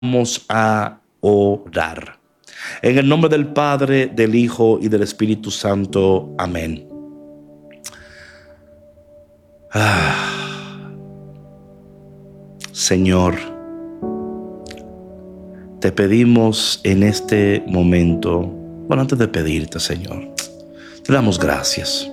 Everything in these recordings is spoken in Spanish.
Vamos a orar. En el nombre del Padre, del Hijo y del Espíritu Santo. Amén. Señor, te pedimos en este momento, bueno, antes de pedirte, Señor, te damos gracias.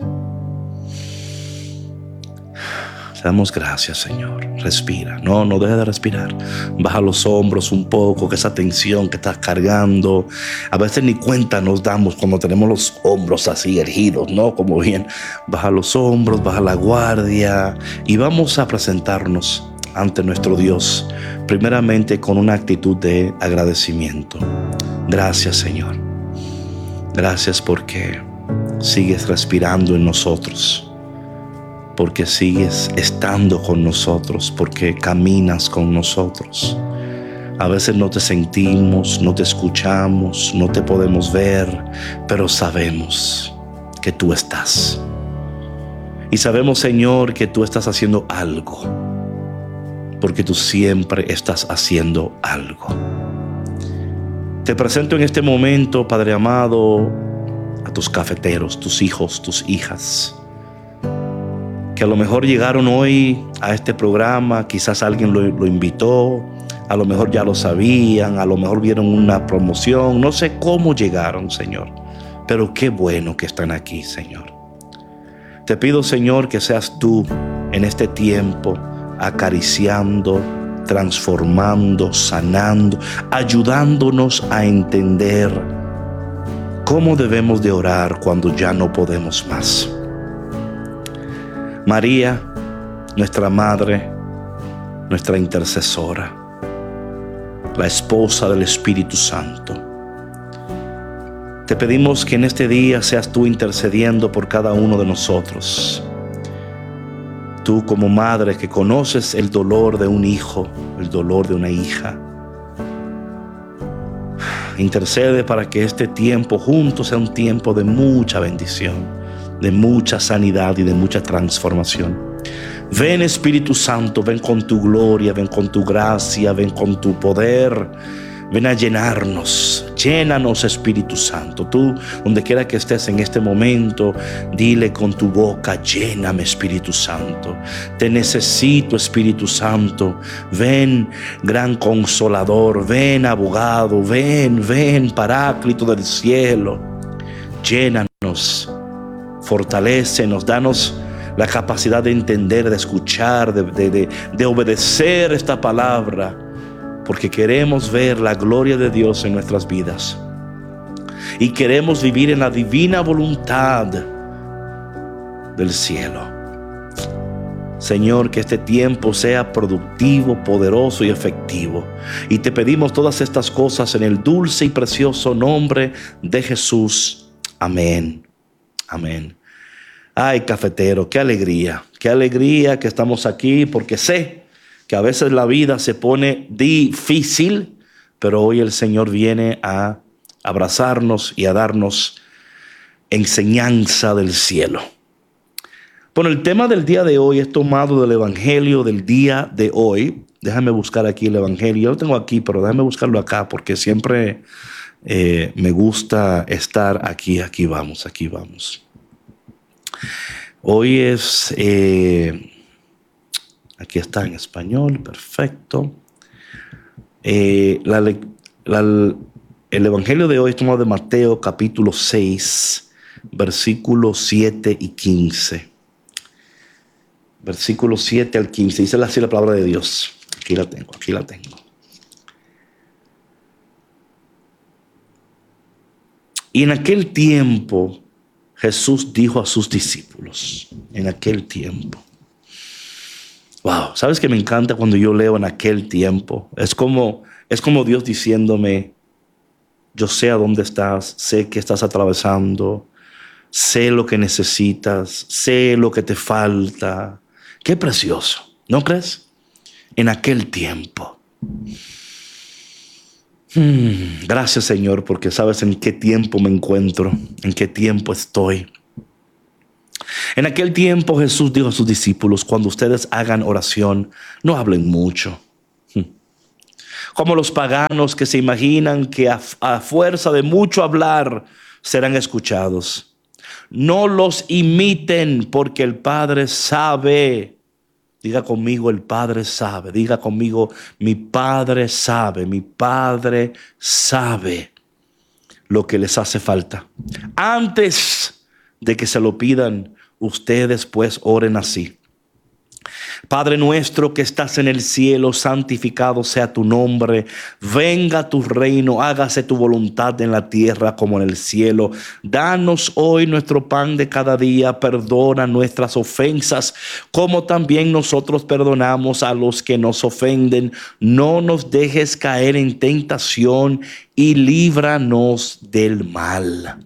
Te damos gracias, Señor. Respira. No dejes de respirar. Baja los hombros un poco, que esa tensión que estás cargando. A veces ni cuenta nos damos cuando tenemos los hombros así erguidos, ¿no? Como bien. Baja los hombros, baja la guardia y vamos a presentarnos ante nuestro Dios, primeramente con una actitud de agradecimiento. Gracias, Señor. Gracias porque sigues respirando en nosotros, porque sigues estando con nosotros, porque caminas con nosotros. A veces no te sentimos, no te escuchamos, no te podemos ver, pero sabemos que tú estás. Y sabemos, Señor, que tú estás haciendo algo, porque tú siempre estás haciendo algo. Te presento en este momento, Padre amado, a tus cafeteros, tus hijos, tus hijas, que a lo mejor llegaron hoy a este programa, quizás alguien lo invitó, a lo mejor ya lo sabían, a lo mejor vieron una promoción, no sé cómo llegaron, Señor, pero qué bueno que están aquí, Señor. Te pido, Señor, que seas tú en este tiempo acariciando, transformando, sanando, ayudándonos a entender cómo debemos de orar cuando ya no podemos más. María, nuestra madre, nuestra intercesora, la esposa del Espíritu Santo, te pedimos que en este día seas tú intercediendo por cada uno de nosotros. Tú como madre que conoces el dolor de un hijo, el dolor de una hija, intercede para que este tiempo juntos sea un tiempo de mucha bendición, de mucha sanidad y de mucha transformación. Ven, Espíritu Santo, ven con tu gloria, ven con tu gracia, ven con tu poder. Ven a llenarnos. Llénanos, Espíritu Santo. Tú, donde quiera que estés en este momento, dile con tu boca: lléname, Espíritu Santo. Te necesito, Espíritu Santo. Ven, gran consolador. Ven, abogado. Ven, paráclito del cielo. Llénanos. Fortalécenos, danos la capacidad de entender, de escuchar, de obedecer esta palabra, porque queremos ver la gloria de Dios en nuestras vidas y queremos vivir en la divina voluntad del cielo. Señor, que este tiempo sea productivo, poderoso y efectivo. Y te pedimos todas estas cosas en el dulce y precioso nombre de Jesús. Amén. Amén. Ay, cafetero, qué alegría que estamos aquí, porque sé que a veces la vida se pone difícil, pero hoy el Señor viene a abrazarnos y a darnos enseñanza del cielo. Bueno, el tema del día de hoy es tomado del Evangelio del día de hoy. Déjame buscar aquí el Evangelio. Yo lo tengo aquí, pero déjame buscarlo acá, porque siempre me gusta estar aquí. Aquí vamos. Hoy es, aquí está en español, perfecto. El Evangelio de hoy es tomado de Mateo capítulo 6, versículos 7 y 15. Versículos 7 al 15, dice así la palabra de Dios. Aquí la tengo. Y en aquel tiempo Jesús dijo a sus discípulos, en aquel tiempo. Wow, ¿sabes qué me encanta cuando yo leo en aquel tiempo? Es como Dios diciéndome: yo sé a dónde estás, sé que estás atravesando, sé lo que necesitas, sé lo que te falta. Qué precioso, ¿no crees? En aquel tiempo. Gracias, Señor, porque sabes en qué tiempo me encuentro, en qué tiempo estoy. En aquel tiempo Jesús dijo a sus discípulos: cuando ustedes hagan oración, no hablen mucho. como los paganos que se imaginan que a fuerza de mucho hablar serán escuchados. No los imiten, porque el Padre sabe. Diga conmigo, el Padre sabe. Diga conmigo, mi Padre sabe. Mi Padre sabe lo que les hace falta. Antes de que se lo pidan, ustedes pues oren así: Padre nuestro que estás en el cielo, santificado sea tu nombre. Venga tu reino, hágase tu voluntad en la tierra como en el cielo. Danos hoy nuestro pan de cada día. Perdona nuestras ofensas, como también nosotros perdonamos a los que nos ofenden. No nos dejes caer en tentación y líbranos del mal.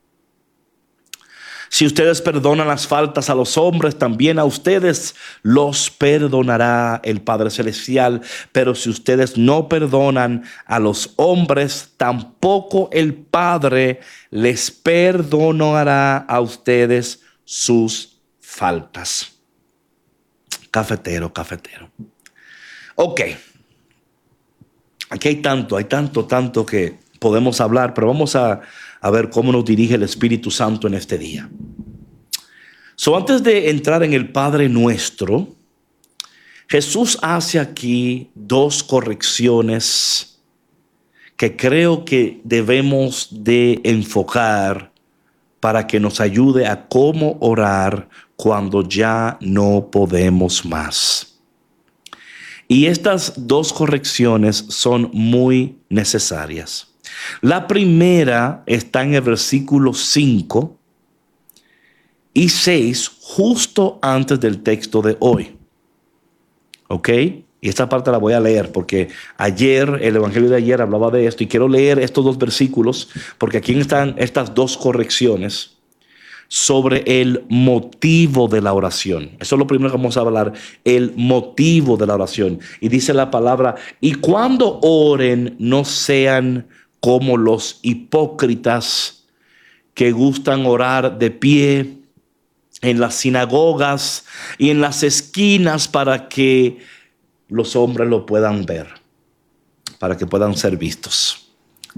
Si ustedes perdonan las faltas a los hombres, también a ustedes los perdonará el Padre Celestial. Pero si ustedes no perdonan a los hombres, tampoco el Padre les perdonará a ustedes sus faltas. Cafetero. Ok. Aquí hay tanto que podemos hablar, pero vamos a ver cómo nos dirige el Espíritu Santo en este día. Antes de entrar en el Padre Nuestro, Jesús hace aquí dos correcciones que creo que debemos de enfocar para que nos ayude a cómo orar cuando ya no podemos más. Y estas dos correcciones son muy necesarias. La primera está en el versículo 5 y 6, justo antes del texto de hoy. ¿Ok? Y esta parte la voy a leer porque ayer, el evangelio de ayer hablaba de esto, y quiero leer estos dos versículos porque aquí están estas dos correcciones sobre el motivo de la oración. Eso es lo primero que vamos a hablar, el motivo de la oración. Y dice la palabra: y cuando oren, no sean como los hipócritas que gustan orar de pie en las sinagogas y en las esquinas para que los hombres lo puedan ver, para que puedan ser vistos,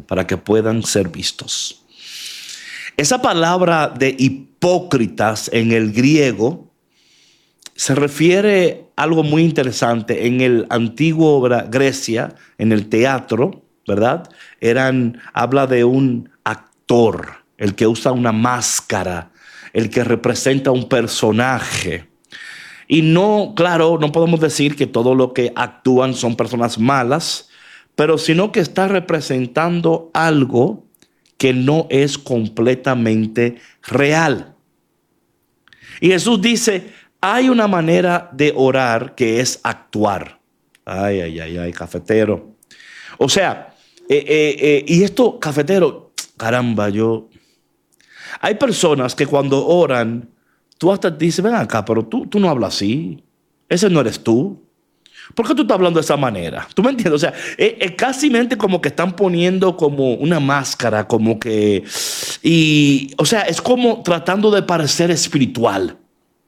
Esa palabra de hipócritas en el griego se refiere a algo muy interesante. En el antiguo Grecia, en el teatro, ¿verdad? Habla de un actor, el que usa una máscara, el que representa un personaje. Y no, claro, no podemos decir que todo lo que actúan son personas malas, pero sino que está representando algo que no es completamente real. Y Jesús dice: hay una manera de orar que es actuar. Ay, cafetero. O sea, y esto, cafetero, caramba, hay personas que cuando oran, tú hasta dices: ven acá, pero tú no hablas así. Ese no eres tú. ¿Por qué tú estás hablando de esa manera? ¿Tú me entiendes? O sea, es casi como que están poniendo como una máscara, como que... o sea, es como tratando de parecer espiritual.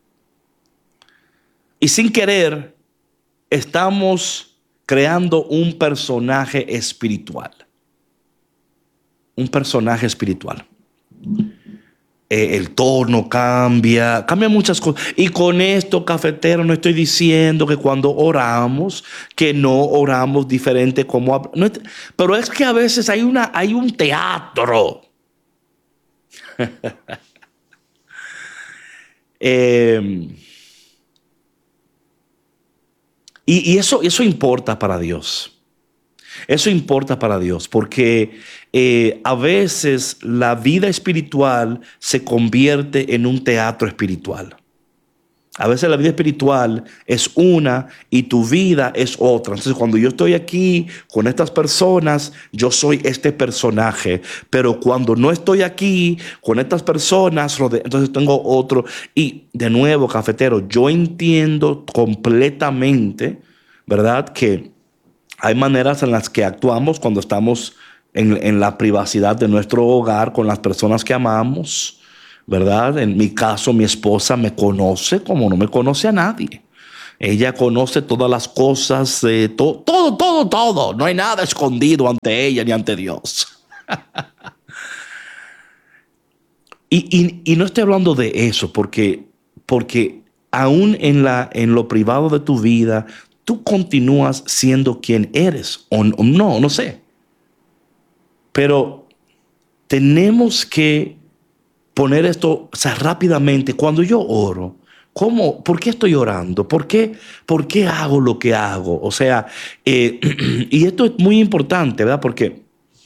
Y sin querer, estamos creando un personaje espiritual. El tono cambia muchas cosas. Y con esto, cafetero, no estoy diciendo que cuando oramos, que no oramos diferente como... pero es que a veces hay un teatro. Y eso importa para Dios. Eso importa para Dios porque a veces la vida espiritual se convierte en un teatro espiritual. A veces la vida espiritual es una y tu vida es otra. Entonces, cuando yo estoy aquí con estas personas, yo soy este personaje. Pero cuando no estoy aquí con estas personas, entonces tengo otro. Y de nuevo, cafetero, yo entiendo completamente, ¿verdad?, que hay maneras en las que actuamos cuando estamos en la privacidad de nuestro hogar con las personas que amamos, ¿verdad? En mi caso, mi esposa me conoce como no me conoce a nadie. Ella conoce todas las cosas, todo. No hay nada escondido ante ella ni ante Dios. Y no estoy hablando de eso porque aún en lo privado de tu vida, tú continúas siendo quien eres. O no, no sé. Pero tenemos que poner esto, o sea, rápidamente. Cuando yo oro, ¿cómo? ¿Por qué estoy orando? ¿Por qué hago lo que hago? O sea, y esto es muy importante, ¿verdad? Porque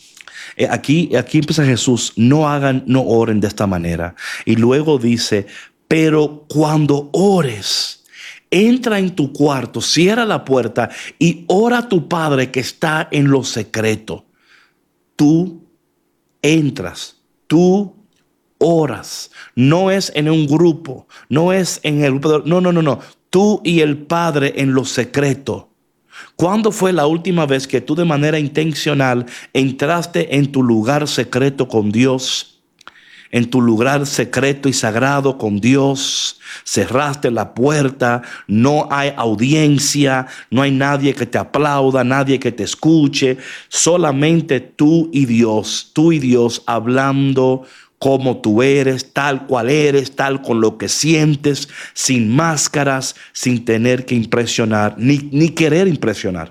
aquí empieza Jesús, no oren de esta manera. Y luego dice, pero cuando ores, entra en tu cuarto, cierra la puerta y ora a tu Padre que está en lo secreto. Tú entras, tú oras. No es en un grupo, no es en el grupo no. Tú y el Padre en lo secreto. ¿Cuándo fue la última vez que tú de manera intencional entraste en tu lugar secreto con Dios? En tu lugar secreto y sagrado con Dios, cerraste la puerta, no hay audiencia, no hay nadie que te aplauda, nadie que te escuche, solamente tú y Dios hablando como tú eres, tal cual eres, tal con lo que sientes, sin máscaras, sin tener que impresionar, ni querer impresionar.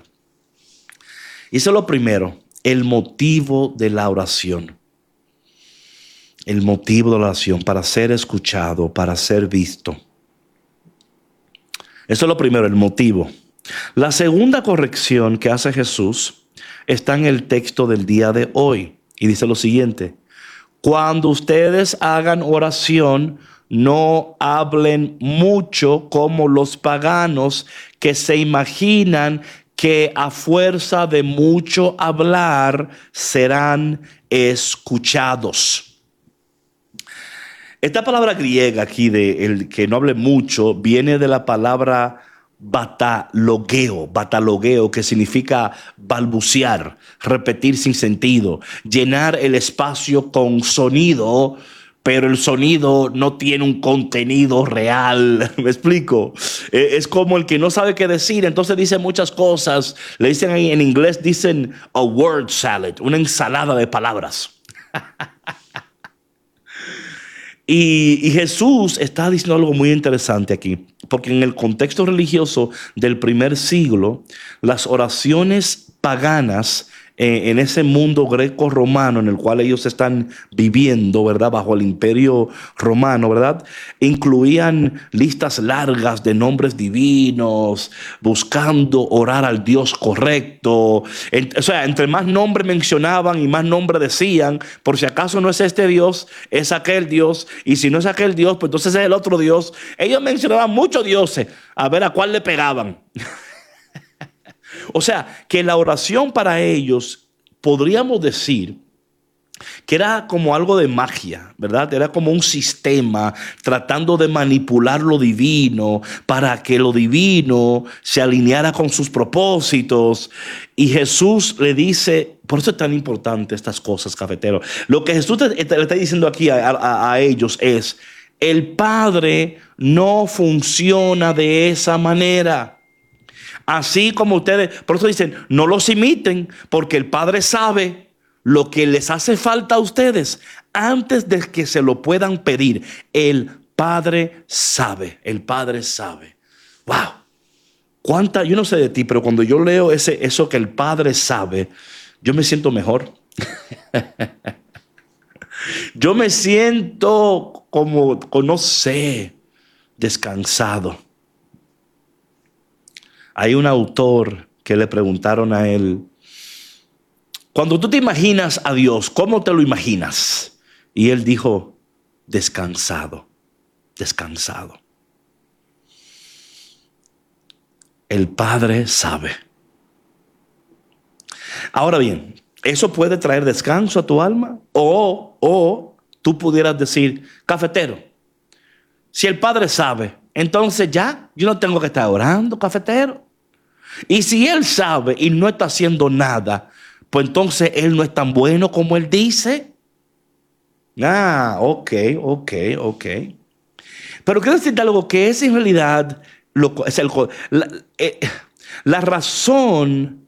Y eso es lo primero, el motivo de la oración. El motivo de la oración, para ser escuchado, para ser visto. Eso es lo primero, el motivo. La segunda corrección que hace Jesús está en el texto del día de hoy. Y dice lo siguiente: cuando ustedes hagan oración, no hablen mucho como los paganos que se imaginan que a fuerza de mucho hablar serán escuchados. Esta palabra griega aquí de el que no hable mucho viene de la palabra batalogeo, que significa balbucear, repetir sin sentido, llenar el espacio con sonido, pero el sonido no tiene un contenido real. ¿Me explico? Es como el que no sabe qué decir, entonces dice muchas cosas. Le dicen ahí en inglés, dicen a word salad, una ensalada de palabras. Y Jesús está diciendo algo muy interesante aquí, porque en el contexto religioso del primer siglo, las oraciones paganas en ese mundo greco-romano en el cual ellos están viviendo, ¿verdad? Bajo el imperio romano, ¿verdad? Incluían listas largas de nombres divinos, buscando orar al Dios correcto. O sea, entre más nombres mencionaban y más nombres decían, por si acaso no es este Dios, es aquel Dios, y si no es aquel Dios, pues entonces es el otro Dios. Ellos mencionaban muchos dioses, a ver a cuál le pegaban. O sea, que la oración para ellos, podríamos decir que era como algo de magia, ¿verdad? Era como un sistema tratando de manipular lo divino para que lo divino se alineara con sus propósitos. Y Jesús le dice, por eso es tan importante estas cosas, cafetero. Lo que Jesús le está diciendo aquí a ellos es, el Padre no funciona de esa manera. Así como ustedes, por eso dicen, no los imiten, porque el Padre sabe lo que les hace falta a ustedes antes de que se lo puedan pedir. El Padre sabe, el Padre sabe. Wow. Yo no sé de ti, pero cuando yo leo eso que el Padre sabe, yo me siento mejor. Yo me siento como, no sé, descansado. Hay un autor que le preguntaron a él, cuando tú te imaginas a Dios, ¿cómo te lo imaginas? Y él dijo, descansado, descansado. El Padre sabe. Ahora bien, ¿eso puede traer descanso a tu alma? O tú pudieras decir, cafetero, si el Padre sabe, entonces ya, yo no tengo que estar orando, cafetero. Y si Él sabe y no está haciendo nada, pues entonces Él no es tan bueno como Él dice. Ok. Pero quiero decirte algo que es en realidad Es la, eh, la razón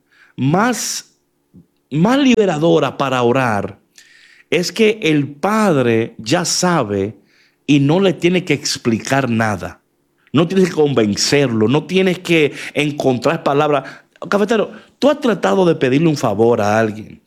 más liberadora para orar es que el Padre ya sabe y no le tiene que explicar nada. No tienes que convencerlo, no tienes que encontrar palabras. Cafetero, tú has tratado de pedirle un favor a alguien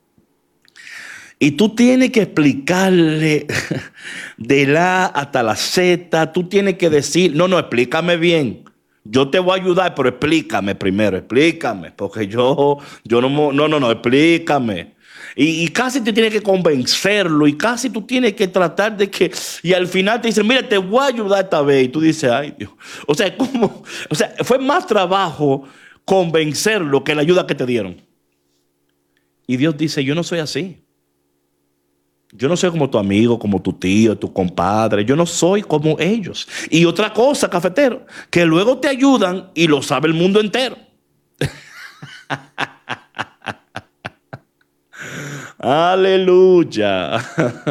y tú tienes que explicarle de la A hasta la Z. Tú tienes que decir, no, explícame bien. Yo te voy a ayudar, pero explícame primero, explícame. Porque yo no, explícame. Y casi te tienes que convencerlo y casi tú tienes que tratar de que... Y al final te dicen, mira, te voy a ayudar esta vez. Y tú dices, ay Dios. O sea, fue más trabajo convencerlo que la ayuda que te dieron. Y Dios dice, yo no soy así. Yo no soy como tu amigo, como tu tío, tu compadre. Yo no soy como ellos. Y otra cosa, cafetero, que luego te ayudan y lo sabe el mundo entero. Aleluya.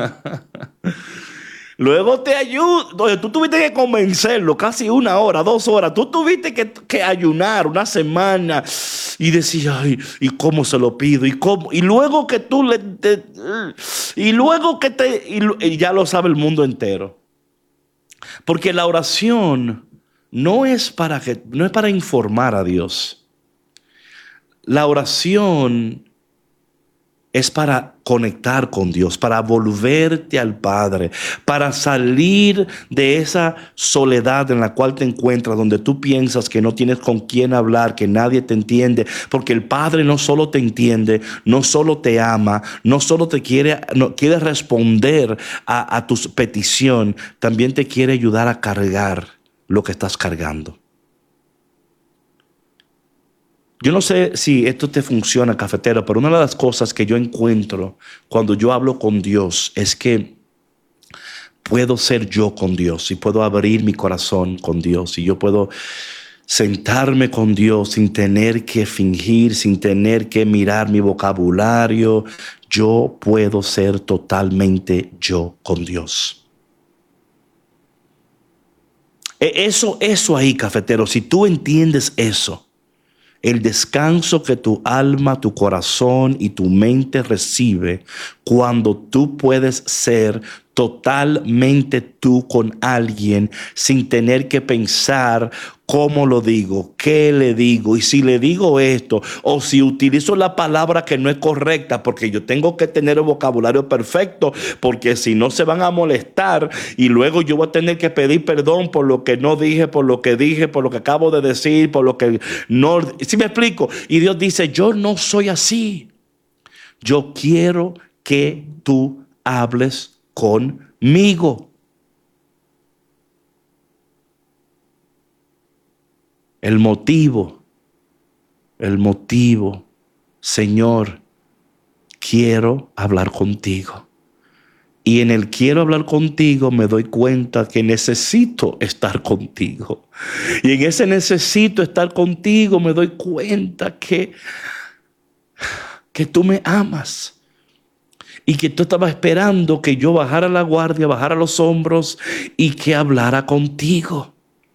Luego te ayuda. Tú tuviste que convencerlo casi 1 hora, 2 horas. Tú tuviste que ayunar una semana y decir, ay, ¿y cómo se lo pido? ¿Y cómo? Y luego que tú y ya lo sabe el mundo entero. Porque la oración no es para informar a Dios. La oración es para conectar con Dios, para volverte al Padre, para salir de esa soledad en la cual te encuentras, donde tú piensas que no tienes con quién hablar, que nadie te entiende, porque el Padre no solo te entiende, no solo te ama, no solo quiere responder a tu petición, también te quiere ayudar a cargar lo que estás cargando. Yo no sé si esto te funciona, cafetero, pero una de las cosas que yo encuentro cuando yo hablo con Dios es que puedo ser yo con Dios y puedo abrir mi corazón con Dios y yo puedo sentarme con Dios sin tener que fingir, sin tener que mirar mi vocabulario. Yo puedo ser totalmente yo con Dios. Eso ahí, cafetero, si tú entiendes eso, el descanso que tu alma, tu corazón y tu mente recibe cuando tú puedes ser totalmente tú con alguien sin tener que pensar cómo lo digo, qué le digo y si le digo esto o si utilizo la palabra que no es correcta, porque yo tengo que tener el vocabulario perfecto, porque si no se van a molestar y luego yo voy a tener que pedir perdón por lo que no dije, por lo que dije, por lo que acabo de decir, por lo que no... ¿Sí me explico? Y Dios dice, yo no soy así. Yo quiero que tú hables conmigo. El motivo, Señor, quiero hablar contigo. Y en el quiero hablar contigo me doy cuenta que necesito estar contigo. Y en ese necesito estar contigo me doy cuenta que tú me amas. Y que tú estabas esperando que yo bajara la guardia, bajara los hombros y que hablara contigo.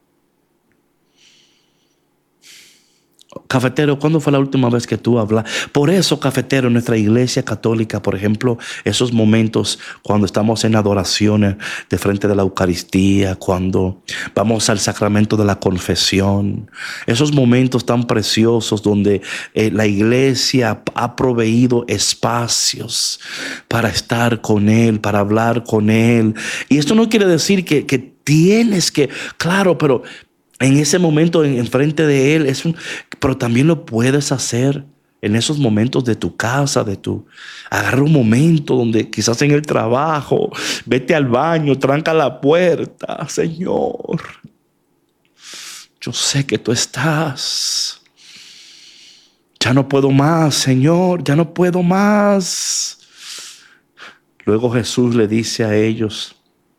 Cafetero, ¿cuándo fue la última vez que tú hablas? Por eso, cafetero, en nuestra iglesia católica, por ejemplo, esos momentos cuando estamos en adoraciones de frente de la Eucaristía, cuando vamos al sacramento de la confesión, esos momentos tan preciosos donde la iglesia ha proveído espacios para estar con Él, para hablar con Él. Y esto no quiere decir que tienes que, claro, pero en ese momento en frente de Él pero también lo puedes hacer en esos momentos de tu casa, agarra un momento donde quizás en el trabajo, vete al baño, tranca la puerta. Señor, yo sé que tú estás. Ya no puedo más, Señor, ya no puedo más. Luego Jesús le dice a ellos,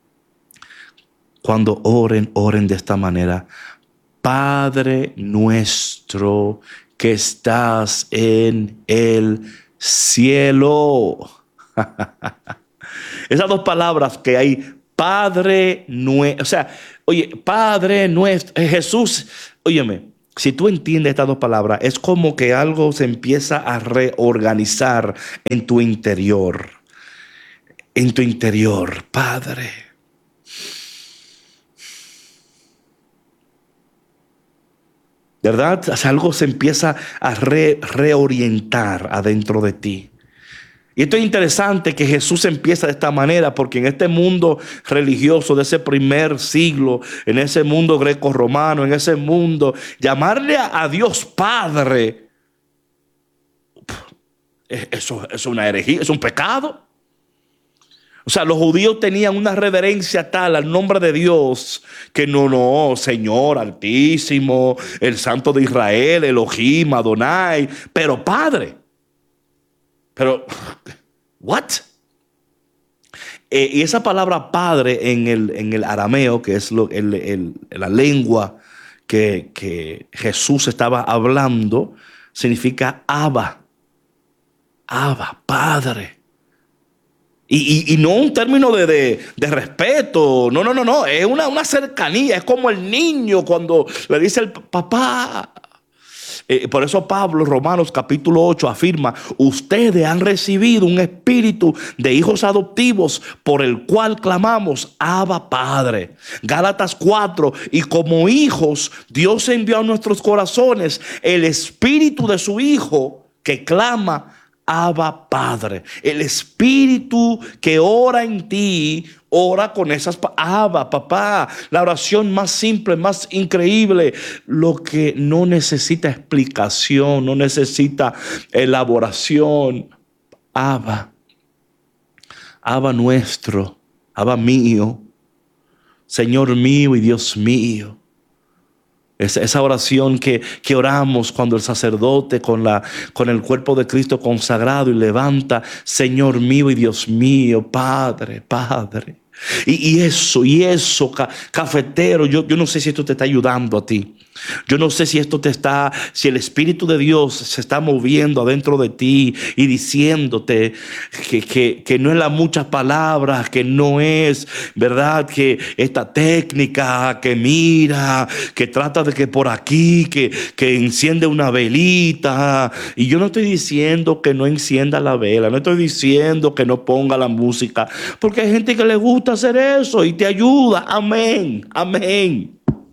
cuando oren de esta manera: Padre nuestro que estás en el cielo. Esas dos palabras que hay, Padre nuestro, o sea, Oye, Padre nuestro, Jesús, óyeme, si tú entiendes estas dos palabras, es como que algo se empieza a reorganizar en tu interior. En tu interior, Padre. ¿Verdad? O sea, algo se empieza a reorientar adentro de ti. Y esto es interesante que Jesús empieza de esta manera, porque en este mundo religioso de ese primer siglo, en ese mundo greco-romano, en ese mundo, llamarle a Dios Padre, eso es una herejía, es un pecado. O sea, los judíos tenían una reverencia tal al nombre de Dios que no, Señor Altísimo, el Santo de Israel, Elohim, Adonai, pero Padre. Pero, ¿what? Y esa palabra padre en el arameo, que es la lengua que Jesús estaba hablando, significa Abba. Abba, Padre. Y no un término de respeto, no, es una cercanía, es como el niño cuando le dice el papá. Por eso Pablo, Romanos capítulo 8 afirma: ustedes han recibido un espíritu de hijos adoptivos por el cual clamamos Abba Padre. Gálatas 4, y como hijos Dios envió a nuestros corazones el espíritu de su Hijo que clama Abba Padre. El espíritu que ora en ti, ora con esas Abba, papá. La oración más simple, más increíble, lo que no necesita explicación, no necesita elaboración. Abba, Abba nuestro, Abba mío, Señor mío y Dios mío. Esa oración que oramos cuando el sacerdote con el cuerpo de Cristo consagrado y levanta: Señor mío y Dios mío, Padre, Padre. Y eso, cafetero, yo no sé si esto te está ayudando a ti. Yo no sé si si el Espíritu de Dios se está moviendo adentro de ti y diciéndote que no es las muchas palabras, que no es, ¿verdad? Que esta técnica, que mira, que trata de que por aquí, que enciende una velita. Y yo no estoy diciendo que no encienda la vela, no estoy diciendo que no ponga la música, porque hay gente que le gusta hacer eso y te ayuda. Amén, amén.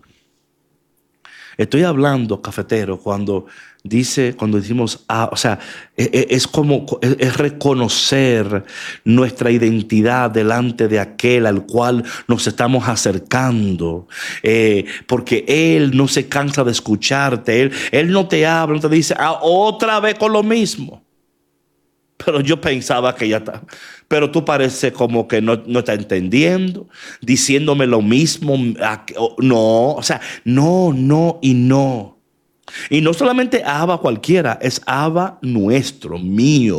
Estoy hablando, cafetero, cuando decimos, o sea, es reconocer nuestra identidad delante de aquel al cual nos estamos acercando, porque Él no se cansa de escucharte, Él no te habla, no te dice otra vez con lo mismo. Pero yo pensaba que ya está. Pero tú pareces como que no está entendiendo, diciéndome lo mismo. No, o sea, no y no. Y no solamente Abba cualquiera, es Abba nuestro, mío,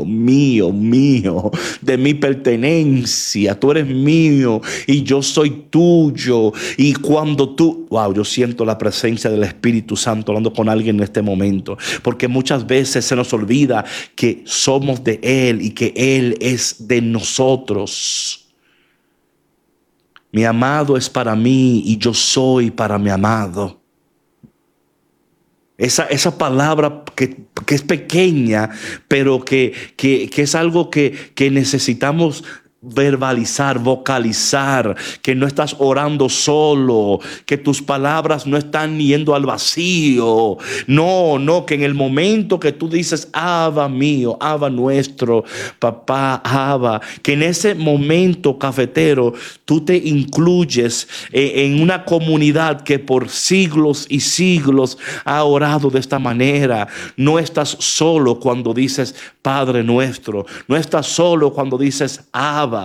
de mi pertenencia. Tú eres mío y yo soy tuyo. Y cuando yo siento la presencia del Espíritu Santo hablando con alguien en este momento, porque muchas veces se nos olvida que somos de Él y que Él es de nosotros. Mi amado es para mí y yo soy para mi amado. Esa palabra que es pequeña, pero que es algo que necesitamos verbalizar, vocalizar, que no estás orando solo, que tus palabras no están yendo al vacío. No, que en el momento que tú dices Abba mío, Abba nuestro, papá, Abba, que en ese momento, cafetero, tú te incluyes en una comunidad que por siglos y siglos ha orado de esta manera. No estás solo cuando dices Padre nuestro, no estás solo cuando dices Abba.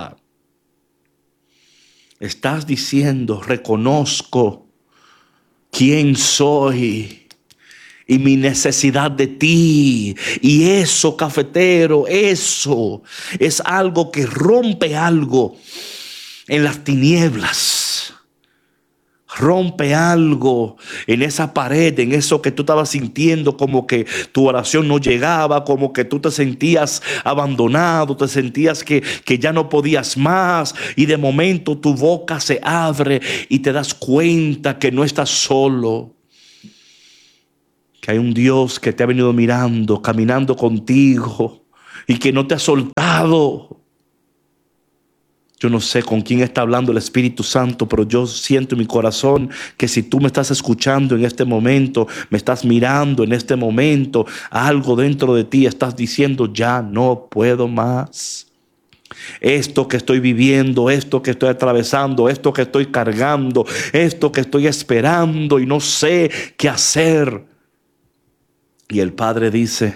Estás diciendo: reconozco quién soy y mi necesidad de ti. Y eso, cafetero, eso es algo que rompe algo en las tinieblas. Rompe algo en esa pared, en eso que tú estabas sintiendo, como que tu oración no llegaba, como que tú te sentías abandonado, te sentías que ya no podías más, y de momento tu boca se abre y te das cuenta que no estás solo, que hay un Dios que te ha venido mirando, caminando contigo y que no te ha soltado. Yo no sé con quién está hablando el Espíritu Santo, pero yo siento en mi corazón que si tú me estás escuchando en este momento, me estás mirando en este momento, algo dentro de ti estás diciendo: ya no puedo más. Esto que estoy viviendo, esto que estoy atravesando, esto que estoy cargando, esto que estoy esperando y no sé qué hacer. Y el Padre dice: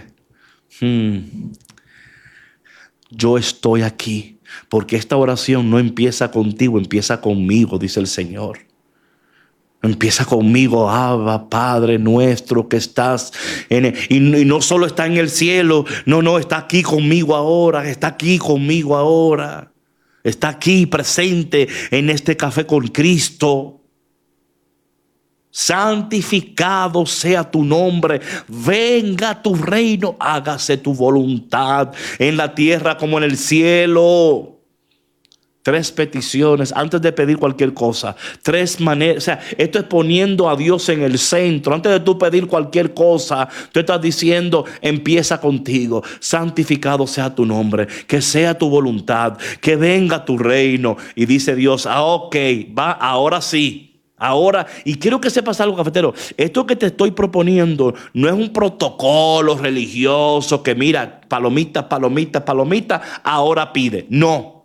yo estoy aquí. Porque esta oración no empieza contigo, empieza conmigo, dice el Señor. Empieza conmigo, Abba, Padre nuestro que estás y no solo está en el cielo, no, está aquí conmigo ahora, está aquí conmigo ahora. Está aquí presente en este café con Cristo. Santificado sea tu nombre, venga tu reino, hágase tu voluntad en la tierra como en el cielo. 3 peticiones antes de pedir cualquier cosa. 3 maneras. O sea, esto es poniendo a Dios en el centro. Antes de tú pedir cualquier cosa, tú estás diciendo: empieza contigo. Santificado sea tu nombre, que sea tu voluntad, que venga tu reino. Y dice Dios: ok, va, ahora sí. Ahora, y quiero que sepas algo, cafetero. Esto que te estoy proponiendo no es un protocolo religioso que mira, palomita, palomita, palomita, ahora pide. No.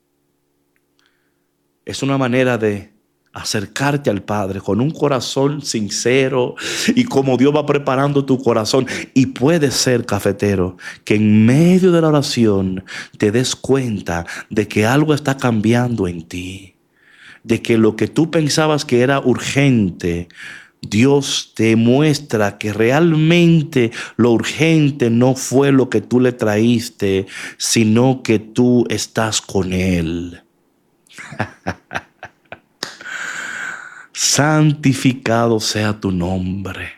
Es una manera de acercarte al Padre con un corazón sincero, y como Dios va preparando tu corazón. Y puede ser, cafetero, que en medio de la oración te des cuenta de que algo está cambiando en ti. De que lo que tú pensabas que era urgente, Dios te muestra que realmente lo urgente no fue lo que tú le traíste, sino que tú estás con Él. Santificado sea tu nombre.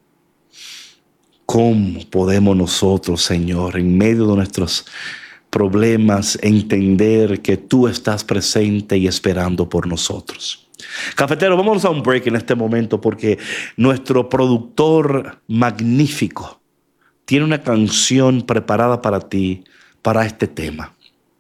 ¿Cómo podemos nosotros, Señor, en medio de nuestros problemas, entender que tú estás presente y esperando por nosotros? Cafetero, vamos a un break en este momento, porque nuestro productor magnífico tiene una canción preparada para ti, para este tema.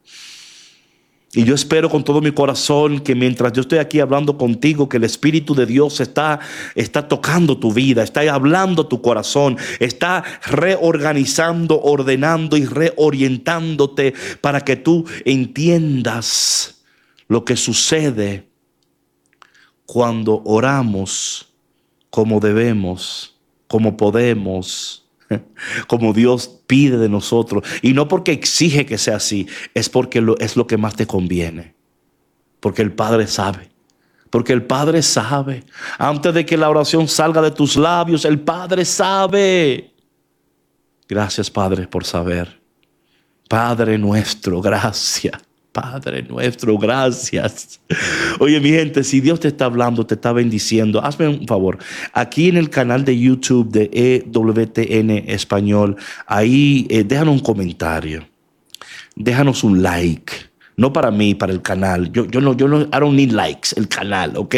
Y yo espero con todo mi corazón que mientras yo estoy aquí hablando contigo, que el Espíritu de Dios está tocando tu vida, está hablando tu corazón, está reorganizando, ordenando y reorientándote para que tú entiendas lo que sucede cuando oramos como debemos, como podemos, como Dios pide de nosotros. Y no porque exige que sea así, es porque es lo que más te conviene. Porque el Padre sabe. Porque el Padre sabe. Antes de que la oración salga de tus labios, el Padre sabe. Gracias, Padre, por saber. Padre nuestro, gracias. Padre nuestro, gracias. Oye, mi gente, si Dios te está hablando, te está bendiciendo, hazme un favor. Aquí en el canal de YouTube de EWTN Español, ahí déjanos un comentario. Déjanos un like. No para mí, para el canal. Yo no, I don't need likes, el canal, ¿ok?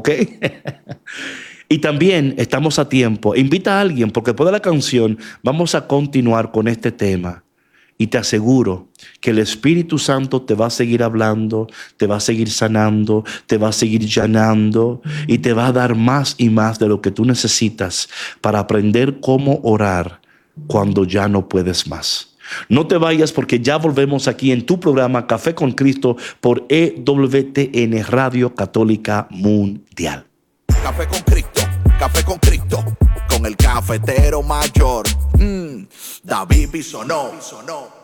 Y también estamos a tiempo. Invita a alguien, porque después de la canción vamos a continuar con este tema. Y te aseguro que el Espíritu Santo te va a seguir hablando, te va a seguir sanando, te va a seguir llenando y te va a dar más y más de lo que tú necesitas para aprender cómo orar cuando ya no puedes más. No te vayas, porque ya volvemos aquí en tu programa Café con Cristo por EWTN Radio Católica Mundial. Café con Cristo, con el cafetero mayor, David Bisonó.